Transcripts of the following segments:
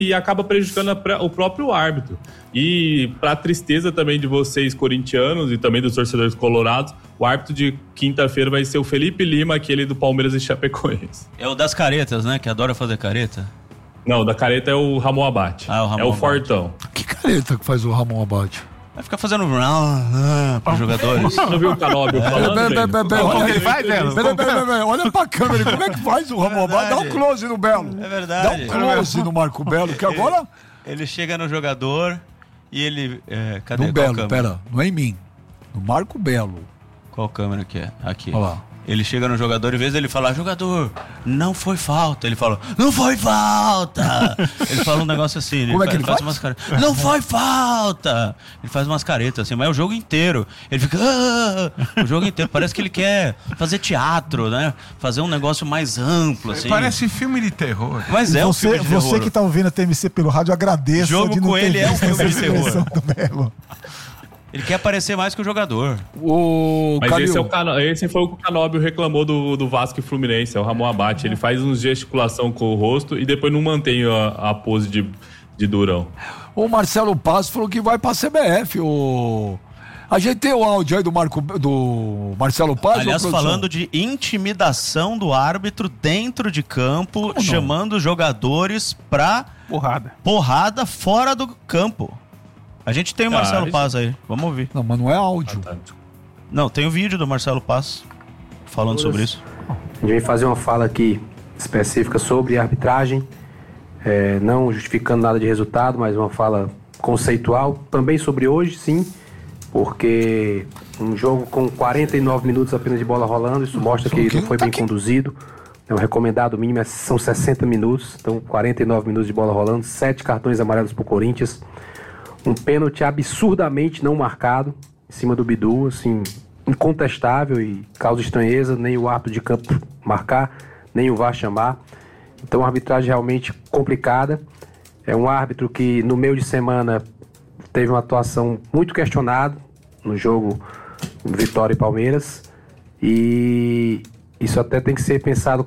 e acaba prejudicando o próprio árbitro. E para tristeza também de vocês corintianos e também dos torcedores colorados, o árbitro de quinta-feira vai ser o Felipe Lima, aquele do Palmeiras e Chapecoense. É o das caretas, né? Que adora fazer careta. Não, da careta é o Ramon Abate. O Ramon é o Abate. Fortão. Que careta que faz o Ramon Abate? Vai ficar fazendo para os jogadores. Não viu o Canóbio falando? Como que ele faz, Belo? Olha pra câmera, como é que faz o Ramon Abate? Dá um close no Belo. É verdade. Dá um close no Marco Belo, que agora... Ele chega no jogador e ele... cadê No Belo, pera, não é em mim. No Marco Belo. Qual câmera que é? Aqui. Olha lá. Ele chega no jogador e, em vez dele falar, jogador, não foi falta, ele fala, não foi falta. Ele fala um negócio assim. Como é que ele faz? Umas caretas. Não foi falta. Ele faz umas caretas assim, mas é o jogo inteiro. Ele fica, o jogo inteiro. Parece que ele quer fazer teatro, né? Fazer um negócio mais amplo, assim. Parece filme de terror. Mas é um filme de terror. Você que tá ouvindo a TMC pelo rádio, agradeça. O jogo com ele é um filme de terror. Do Belo. Ele quer aparecer mais que o jogador. Mas esse foi o que o Canóbio reclamou do Vasco e Fluminense, é o Ramon Abate. Ele faz uns gesticulação com o rosto e depois não mantém a pose de durão. O Marcelo Paz falou que vai pra CBF. A gente tem o áudio aí do Marcelo Paz. Aliás, falando de intimidação do árbitro dentro de campo, chamando os jogadores pra porrada fora do campo. A gente tem o Marcelo Paz aí, vamos ouvir. Não, mas não é áudio. Não, tem o vídeo do Marcelo Paz falando sobre isso. A gente vem fazer uma fala aqui específica sobre arbitragem, não justificando nada de resultado, mas uma fala conceitual. Também sobre hoje, sim, porque um jogo com 49 minutos apenas de bola rolando, isso mostra que não foi bem conduzido. O recomendado mínimo são 60 minutos, então 49 minutos de bola rolando, 7 cartões amarelos pro Corinthians. Um pênalti absurdamente não marcado em cima do Bidu, assim, incontestável e causa estranheza, nem o árbitro de campo marcar, nem o VAR chamar. Então, uma arbitragem realmente complicada. É um árbitro que no meio de semana teve uma atuação muito questionada no jogo Vitória e Palmeiras, e isso até tem que ser pensado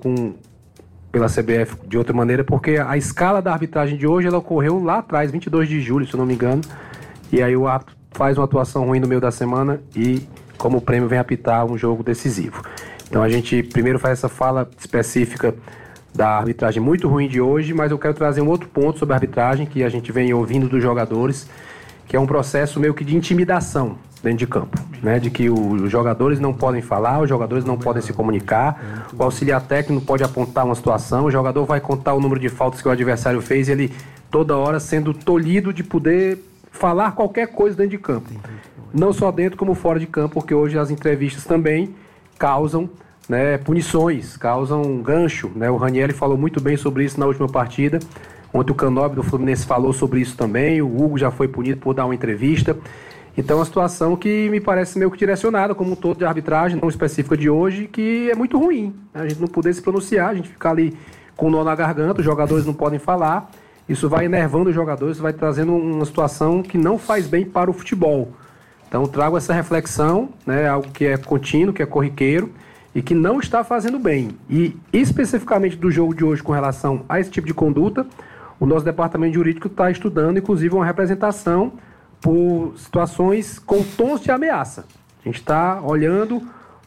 pela CBF de outra maneira, porque a escala da arbitragem de hoje ela ocorreu lá atrás, 22 de julho, se eu não me engano, e aí o árbitro faz uma atuação ruim no meio da semana e, como prêmio, vem apitar um jogo decisivo. Então a gente primeiro faz essa fala específica da arbitragem muito ruim de hoje, mas eu quero trazer um outro ponto sobre a arbitragem que a gente vem ouvindo dos jogadores, que é um processo meio que de intimidação dentro de campo, né? De que os jogadores não podem falar, os jogadores não podem se comunicar, o auxiliar técnico pode apontar uma situação, o jogador vai contar o número de faltas que o adversário fez e ele toda hora sendo tolhido de poder falar qualquer coisa dentro de campo. Não só dentro como fora de campo, porque hoje as entrevistas também causam, né, punições, causam gancho, né? O Ranieri falou muito bem sobre isso na última partida. Ontem o Canóbio do Fluminense falou sobre isso também, o Hugo já foi punido por dar uma entrevista. Então é uma situação que me parece meio que direcionada, como um todo de arbitragem, não específica de hoje, que é muito ruim. A gente não poder se pronunciar, a gente ficar ali com o nó na garganta, os jogadores não podem falar, isso vai enervando os jogadores, vai trazendo uma situação que não faz bem para o futebol. Então trago essa reflexão, né, algo que é contínuo, que é corriqueiro, e que não está fazendo bem. E especificamente do jogo de hoje com relação a esse tipo de conduta, o nosso departamento jurídico está estudando, inclusive, uma representação por situações com tons de ameaça. A gente está olhando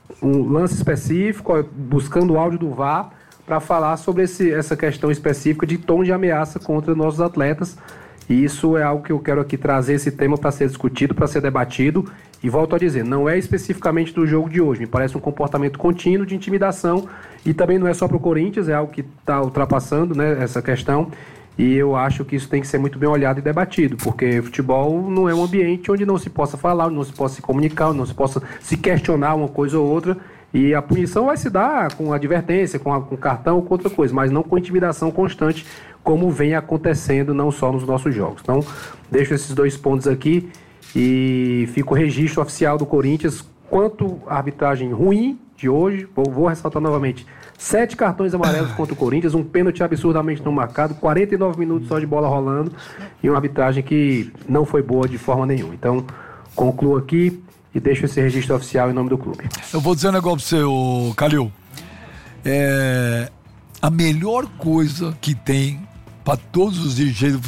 um lance específico, buscando o áudio do VAR para falar sobre essa questão específica de tons de ameaça contra nossos atletas. E isso é algo que eu quero aqui trazer esse tema para ser discutido, para ser debatido. E volto a dizer, não é especificamente do jogo de hoje. Me parece um comportamento contínuo de intimidação e também não é só para o Corinthians, é algo que está ultrapassando, né, essa questão. E eu acho que isso tem que ser muito bem olhado e debatido, porque futebol não é um ambiente onde não se possa falar, onde não se possa se comunicar, onde não se possa se questionar uma coisa ou outra. E a punição vai se dar com advertência, com cartão ou com outra coisa, mas não com intimidação constante, como vem acontecendo não só nos nossos jogos. Então, deixo esses dois pontos aqui e fica o registro oficial do Corinthians quanto à arbitragem ruim de hoje. Vou ressaltar novamente: 7 cartões amarelos contra o Corinthians, um pênalti absurdamente não marcado, 49 minutos só de bola rolando e uma arbitragem que não foi boa de forma nenhuma. Então, concluo aqui e deixo esse registro oficial em nome do clube. Eu vou dizer um negócio pra você, Calil. A melhor coisa que tem para todos os dirigentes do